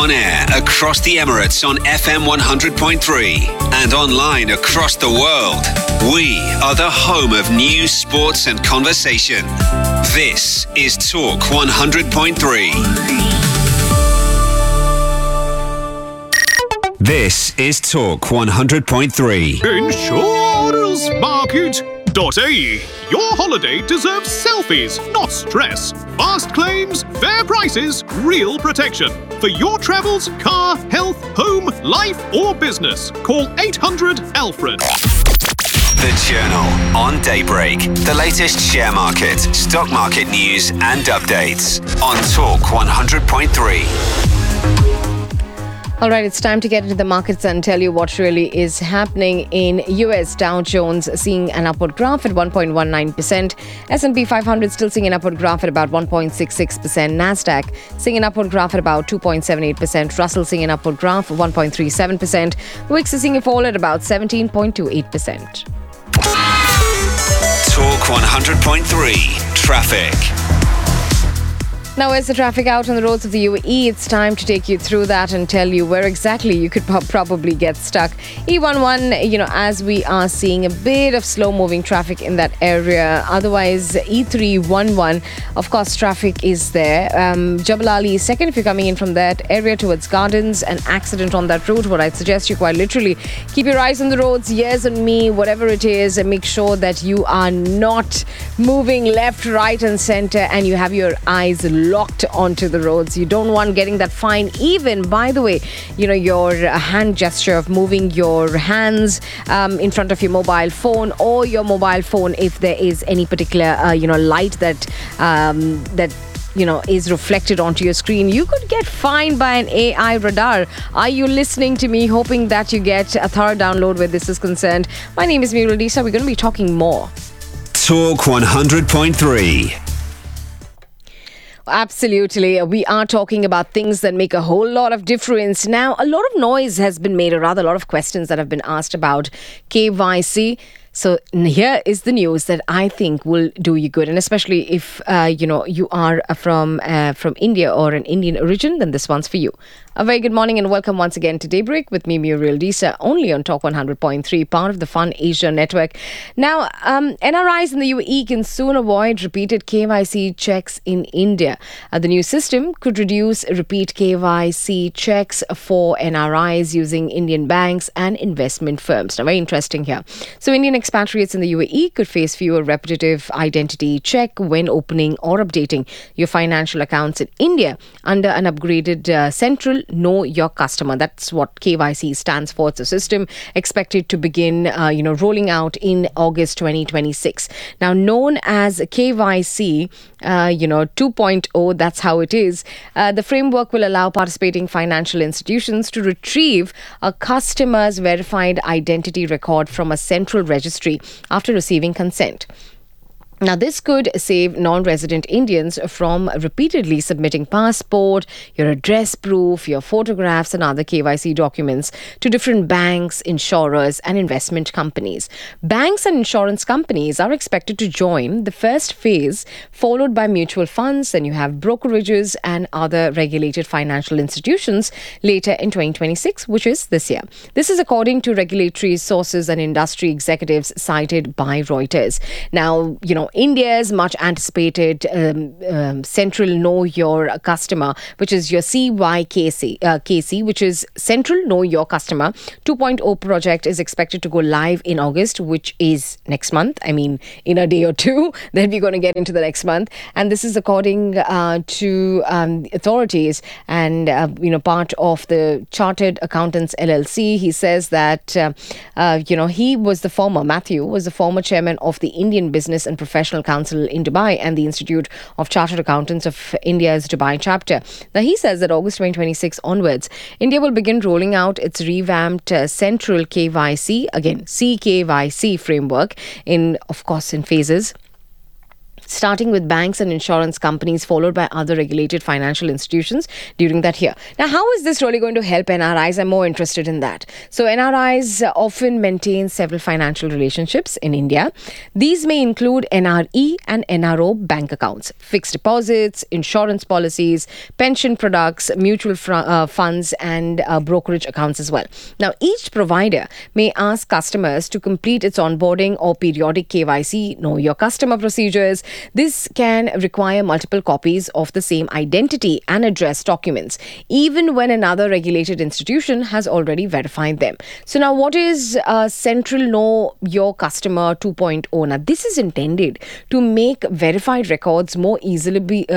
On air across the Emirates on FM 100.3 and online across the world. We are the home of news, sports and conversation. This is Talk 100.3. This is Talk 100.3. Insurancemarket.ae. Your holiday deserves selfies, not stress. Fast claims, fair prices, real protection. For your travels, car, health, home, life or business, call 800-ALFRED. The Journal on Daybreak. The latest share market, stock market news and updates on Talk 100.3. All right, it's time to get into the markets and tell you what really is happening in US. Dow Jones seeing an upward graph at 1.19%. S&P 500 still seeing an upward graph at about 1.66%. Nasdaq seeing an upward graph at about 2.78%. Russell seeing an upward graph of 1.37%. Wix is seeing a fall at about 17.28%. Talk 100.3 Traffic. Now, as the traffic out on the roads of the UAE, it's time to take you through that and tell you where exactly you could probably get stuck. E11, as we are seeing a bit of slow-moving traffic in that area. Otherwise, E311, of course, traffic is there. Jabal Ali second, if you're coming in from that area towards Gardens, an accident on that route. What I'd suggest you quite literally keep your eyes on the roads, ears on me, whatever it is, and make sure that you are not moving left, right, and center, and you have your eyes locked onto the roads. You don't want getting that fine. Even, by the way, your hand gesture of moving your hands in front of your mobile phone or your mobile phone if there is any particular light that is reflected onto your screen, you could get fined by an AI radar. Are you listening to me? Hoping that you get a thorough download where this is concerned. My name is Muriel Disa. We're going to be talking more. Talk 100.3. Absolutely. We are talking about things that make a whole lot of difference. Now, a lot of noise has been made, or rather a lot of questions that have been asked about KYC. So here is the news that I think will do you good. And especially if, you are from India or an Indian origin, then this one's for you. A very good morning and welcome once again to Daybreak with me, Muriel Disa, only on Talk 100.3, part of the Fun Asia network. Now, NRIs in the UAE can soon avoid repeated KYC checks in India. The new system could reduce repeat KYC checks for NRIs using Indian banks and investment firms. Now, very interesting here. So, Indian expatriates in the UAE could face fewer repetitive identity check when opening or updating your financial accounts in India under an upgraded central Know Your Customer. That's what KYC stands for. It's a system expected to begin, rolling out in August 2026. Now, known as KYC, 2.0, that's how it is. The framework will allow participating financial institutions to retrieve a customer's verified identity record from a central registry after receiving consent. Now, this could save non-resident Indians from repeatedly submitting passport, your address proof, your photographs and other KYC documents to different banks, insurers and investment companies. Banks and insurance companies are expected to join the first phase, followed by mutual funds. Then you have brokerages and other regulated financial institutions later in 2026, which is this year. This is according to regulatory sources and industry executives cited by Reuters. Now, India's much anticipated Central Know Your Customer, which is your CYKC, which is Central Know Your Customer 2.0 project, is expected to go live in August, which is next month. I mean, in a day or two, then we're going to get into the next month. And this is according to authorities and, part of the Chartered Accountants LLC. He says that, Matthew was the former chairman of the Indian Business and Professional Council in Dubai and the Institute of Chartered Accountants of India's Dubai chapter. Now, he says that August 2026 onwards, India will begin rolling out its revamped central KYC, again, CKYC framework in phases. starting with banks and insurance companies, followed by other regulated financial institutions during that year. Now, how is this really going to help NRIs? I'm more interested in that. So, NRIs often maintain several financial relationships in India. These may include NRE and NRO bank accounts, fixed deposits, insurance policies, pension products, mutual funds, and brokerage accounts as well. Now, each provider may ask customers to complete its onboarding or periodic KYC, know your customer procedures. This can require multiple copies of the same identity and address documents, even when another regulated institution has already verified them. So now, what is Central Know Your Customer 2.0? Now, this is intended to make verified records more easily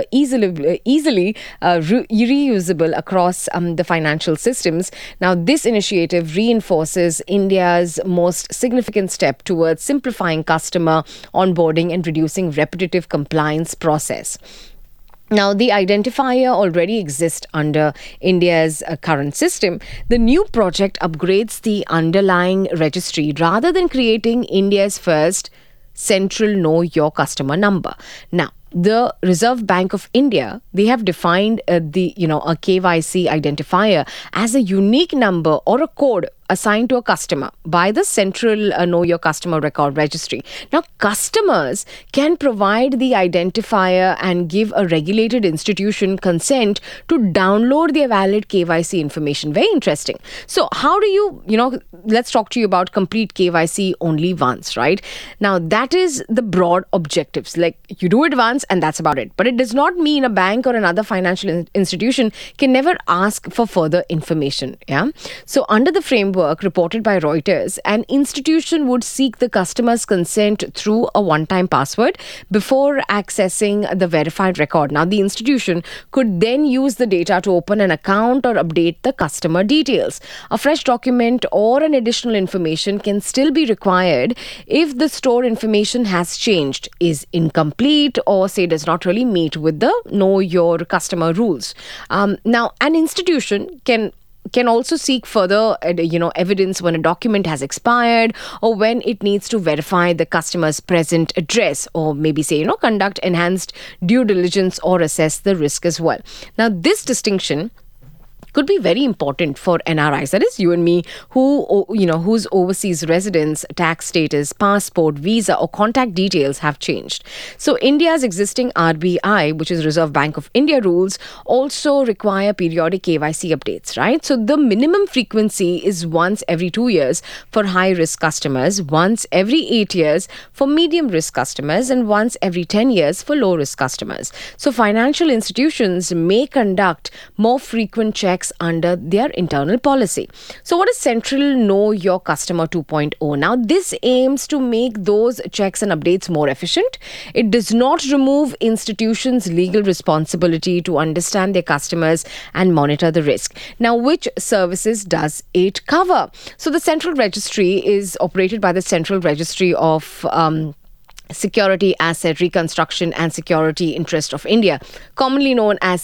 reusable across the financial systems. Now, this initiative reinforces India's most significant step towards simplifying customer onboarding and reducing repetitive compliance process. Now, the identifier already exists under India's current system. The new project upgrades the underlying registry rather than creating India's first Central Know Your Customer number. Now, the Reserve Bank of India, they have defined a KYC identifier as a unique number or a code assigned to a customer by the Central Know Your Customer Record Registry. Now, customers can provide the identifier and give a regulated institution consent to download their valid KYC information. Very interesting. So, how do let's talk to you about complete KYC only once, right? Now, that is the broad objectives. Like, you do it once and that's about it. But it does not mean a bank or another financial institution can never ask for further information. Yeah. So, under the framework reported by Reuters, an institution would seek the customer's consent through a one-time password before accessing the verified record. Now, the institution could then use the data to open an account or update the customer details. A fresh document or an additional information can still be required if the stored information has changed, is incomplete, or say does not really meet with the Know Your Customer rules. Now, an institution can also seek further evidence when a document has expired or when it needs to verify the customer's present address, or maybe say conduct enhanced due diligence or assess the risk as well. Now, this distinction could be very important for NRIs, that is you and me, whose overseas residence, tax status, passport, visa or contact details have changed. So India's existing RBI, which is Reserve Bank of India rules, also require periodic KYC updates, right? So the minimum frequency is once every 2 years for high risk customers, once every 8 years for medium risk customers, and once every 10 years for low risk customers. So financial institutions may conduct more frequent checks under their internal policy. So what is Central Know Your Customer 2.0? Now, this aims to make those checks and updates more efficient. It does not remove institutions' legal responsibility to understand their customers and monitor the risk. Now, which services does it cover? So the Central Registry is operated by the Central Registry of Security Asset Reconstruction and Security Interest of India, commonly known as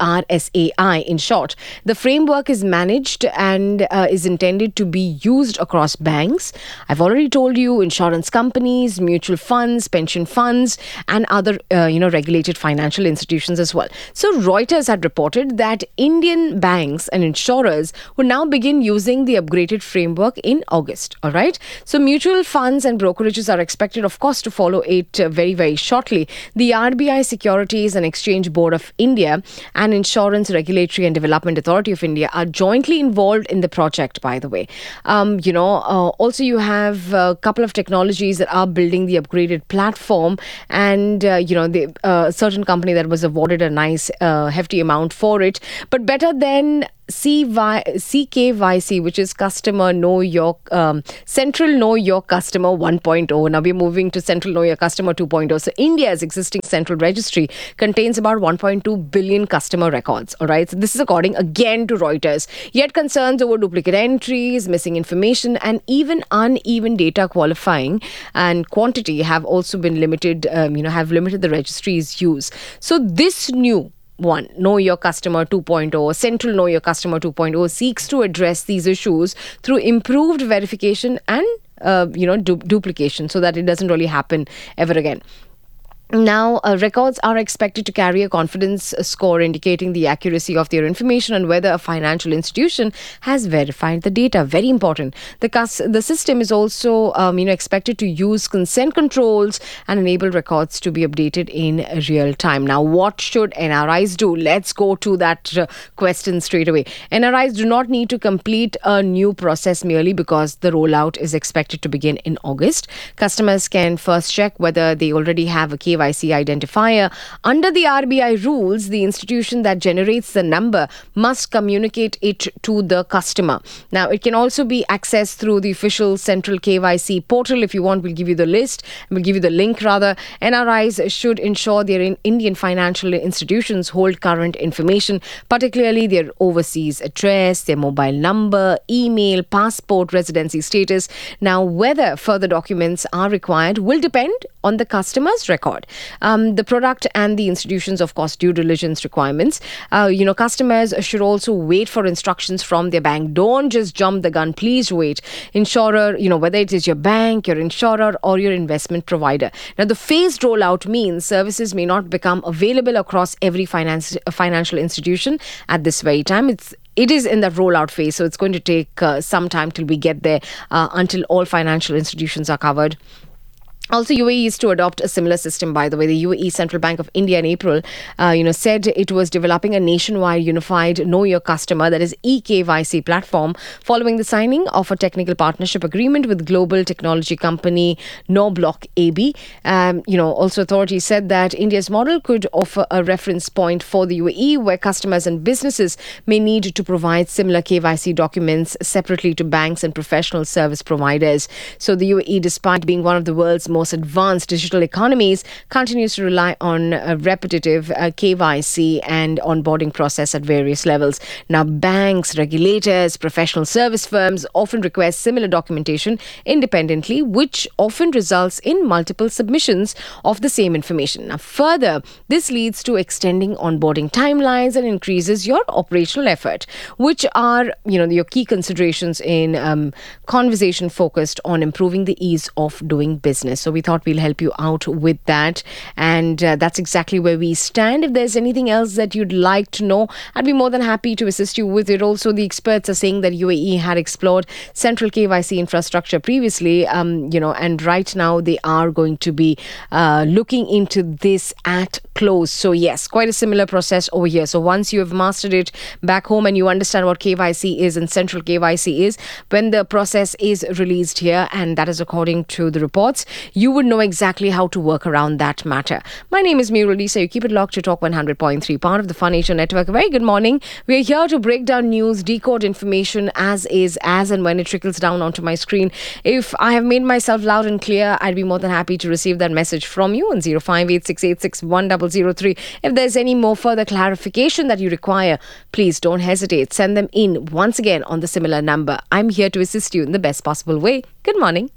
CERSAI in short. The framework is managed and is intended to be used across banks. I've already told you, insurance companies, mutual funds, pension funds, and other regulated financial institutions as well. So Reuters had reported that Indian banks and insurers would now begin using the upgraded framework in August. All right. So mutual funds and brokerages are expected, of course, to follow it very, very shortly. The RBI, Securities and Exchange Board of India, and Insurance Regulatory and Development Authority of India are jointly involved in the project, by the way. Also, you have a couple of technologies that are building the upgraded platform, and, the certain company that was awarded a nice, hefty amount for it. But better than CKYC, which is Customer Know Your Central Know Your Customer 1.0. Now we're moving to Central Know Your Customer 2.0. So India's existing central registry contains about 1.2 billion customer records. All right. So this is according again to Reuters. Yet concerns over duplicate entries, missing information, and even uneven data qualifying and quantity have also been limited. Have limited the registry's use. So this new one, Know Your Customer 2.0, Central Know Your Customer 2.0 seeks to address these issues through improved verification and, duplication so that it doesn't really happen ever again. Now, records are expected to carry a confidence score indicating the accuracy of their information and whether a financial institution has verified the data. Very important. The system is also, expected to use consent controls and enable records to be updated in real time. Now, what should NRIs do? Let's go to that question straight away. NRIs do not need to complete a new process merely because the rollout is expected to begin in August. Customers can first check whether they already have a KYC identifier. Under the RBI rules, the institution that generates the number must communicate it to the customer. Now, it can also be accessed through the official central KYC portal. If you want, we'll give you the list. We'll give you the link rather. NRIs should ensure their Indian financial institutions hold current information, particularly their overseas address, their mobile number, email, passport, residency status. Now, whether further documents are required will depend on the customer's record. The product and the institution's, of course, due diligence requirements. Customers should also wait for instructions from their bank. Don't just jump the gun. Please wait. Insurer, whether it is your bank, your insurer, or your investment provider. Now, the phased rollout means services may not become available across every financial institution at this very time. It is in the rollout phase, so it's going to take some time till we get there, until all financial institutions are covered. Also, UAE is to adopt a similar system, by the way. The UAE Central Bank of India in April, said it was developing a nationwide unified Know Your Customer, that is eKYC platform, following the signing of a technical partnership agreement with global technology company Knowblock AB. Also authorities said that India's model could offer a reference point for the UAE where customers and businesses may need to provide similar KYC documents separately to banks and professional service providers. So the UAE, despite being one of the world's most advanced digital economies, continues to rely on a repetitive KYC and onboarding process at various levels. Now, banks, regulators, professional service firms often request similar documentation independently, which often results in multiple submissions of the same information. Now, further, this leads to extending onboarding timelines and increases your operational effort, which are, your key considerations in conversation focused on improving the ease of doing business. So we thought we'll help you out with that. And that's exactly where we stand. If there's anything else that you'd like to know, I'd be more than happy to assist you with it. Also, the experts are saying that UAE had explored central KYC infrastructure previously, and right now they are going to be looking into this at close. So yes, quite a similar process over here. So once you have mastered it back home and you understand what KYC is and central KYC is, when the process is released here, and that is according to the reports, you would know exactly how to work around that matter. My name is Meera Lisa. You keep it locked to Talk 100.3, part of the Fun Nation Network. A very good morning. We're here to break down news, decode information as and when it trickles down onto my screen. If I have made myself loud and clear, I'd be more than happy to receive that message from you on 0586861003. If there's any more further clarification that you require, please don't hesitate. Send them in once again on the similar number. I'm here to assist you in the best possible way. Good morning.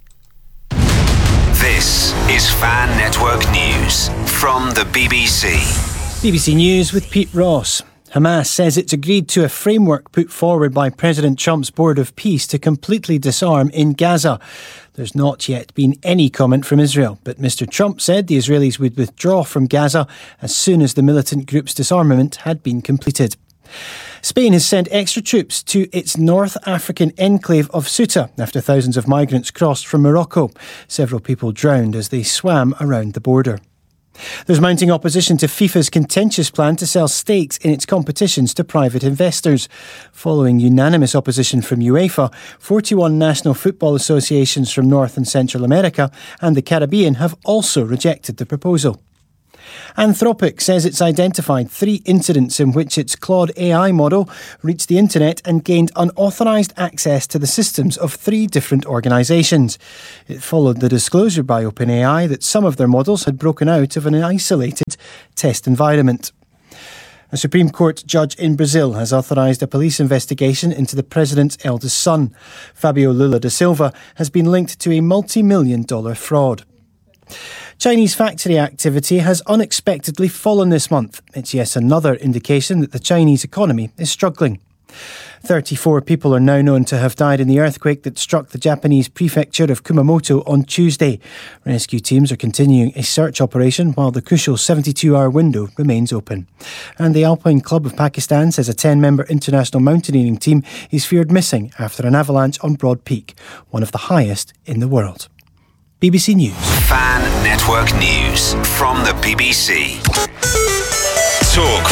This is Fan Network News from the BBC. BBC News with Pete Ross. Hamas says it's agreed to a framework put forward by President Trump's Board of Peace to completely disarm in Gaza. There's not yet been any comment from Israel, but Mr. Trump said the Israelis would withdraw from Gaza as soon as the militant group's disarmament had been completed. Spain has sent extra troops to its North African enclave of Ceuta after thousands of migrants crossed from Morocco. Several people drowned as they swam around the border. There's mounting opposition to FIFA's contentious plan to sell stakes in its competitions to private investors. Following unanimous opposition from UEFA, 41 national football associations from North and Central America and the Caribbean have also rejected the proposal. Anthropic says it's identified 3 incidents in which its Claude AI model reached the internet and gained unauthorised access to the systems of 3 different organisations. It followed the disclosure by OpenAI that some of their models had broken out of an isolated test environment. A Supreme Court judge in Brazil has authorised a police investigation into the president's eldest son. Fabio Lula da Silva has been linked to a multi-million-dollar fraud. Chinese factory activity has unexpectedly fallen this month. It's yet another indication that the Chinese economy is struggling. 34 people are now known to have died in the earthquake that struck the Japanese prefecture of Kumamoto on Tuesday. Rescue teams are continuing a search operation while the crucial 72-hour window remains open. And the Alpine Club of Pakistan says a 10-member international mountaineering team is feared missing after an avalanche on Broad Peak, one of the highest in the world. BBC News. Fan Network News from the BBC. Talk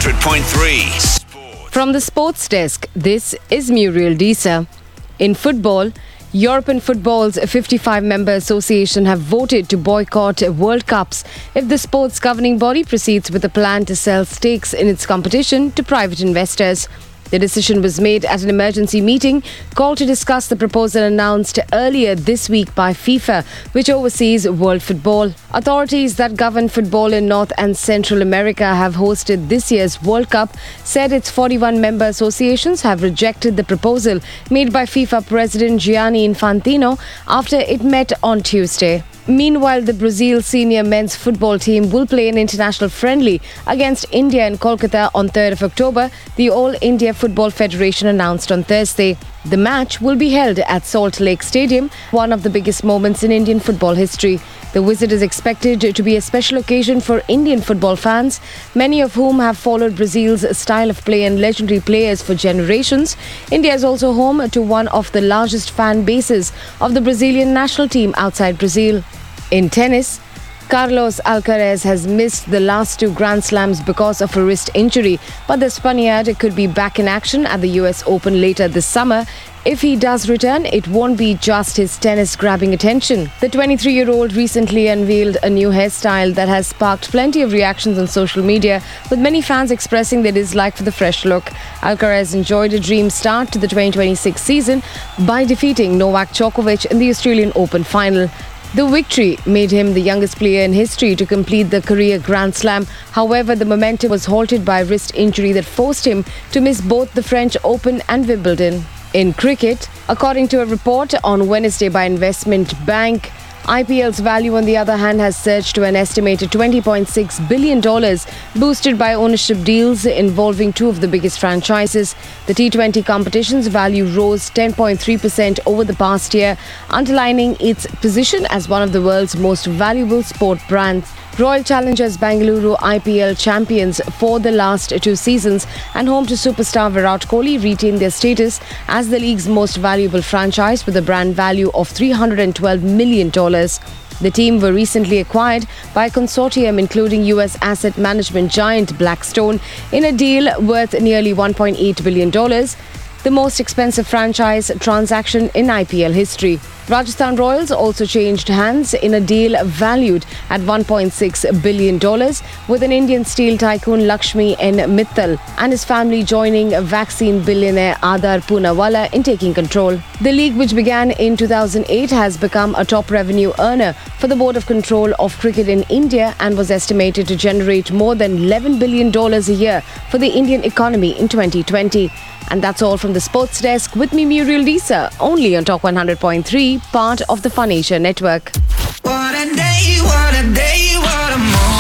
100.3. From the sports desk, this is Muriel Disa. In football, European Football's 55-member association have voted to boycott World Cups if the sports governing body proceeds with a plan to sell stakes in its competition to private investors. The decision was made at an emergency meeting called to discuss the proposal announced earlier this week by FIFA, which oversees world football. Authorities that govern football in North and Central America have hosted this year's World Cup, said its 41-member associations have rejected the proposal made by FIFA President Gianni Infantino after it met on Tuesday. Meanwhile, the Brazil senior men's football team will play an international friendly against India in Kolkata on 3rd of October, the All India Football Federation announced on Thursday. The match will be held at Salt Lake Stadium, one of the biggest moments in Indian football history. The visit is expected to be a special occasion for Indian football fans, many of whom have followed Brazil's style of play and legendary players for generations. India is also home to one of the largest fan bases of the Brazilian national team outside Brazil. In tennis, Carlos Alcaraz has missed the last two Grand Slams because of a wrist injury, but the Spaniard could be back in action at the US Open later this summer. If he does return, it won't be just his tennis grabbing attention. The 23-year-old recently unveiled a new hairstyle that has sparked plenty of reactions on social media, with many fans expressing their dislike for the fresh look. Alcaraz enjoyed a dream start to the 2026 season by defeating Novak Djokovic in the Australian Open final. The victory made him the youngest player in history to complete the career Grand Slam. However, the momentum was halted by a wrist injury that forced him to miss both the French Open and Wimbledon. In cricket, according to a report on Wednesday by Investment Bank, IPL's value, on the other hand, has surged to an estimated $20.6 billion, boosted by ownership deals involving two of the biggest franchises. The T20 competition's value rose 10.3% over the past year, underlining its position as one of the world's most valuable sport brands. Royal Challengers Bengaluru, IPL champions for the last two seasons and home to superstar Virat Kohli, retained their status as the league's most valuable franchise with a brand value of $312 million. The team were recently acquired by a consortium including US asset management giant Blackstone in a deal worth nearly $1.8 billion, the most expensive franchise transaction in IPL history. Rajasthan Royals also changed hands in a deal valued at $1.6 billion, with an Indian steel tycoon Lakshmi N. Mittal and his family joining vaccine billionaire Adar Poonawalla in taking control. The league, which began in 2008, has become a top revenue earner for the Board of Control of Cricket in India and was estimated to generate more than $11 billion a year for the Indian economy in 2020. And that's all from the sports desk with me, Muriel Disa, only on Talk 100.3, part of the Fun Asia network. What a day, what a day, what a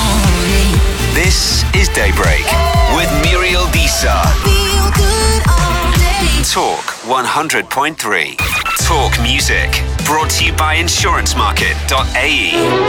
morning. This is Daybreak with Muriel Disa. Feel good all day. Talk 100.3. Talk music. Brought to you by insurancemarket.ae.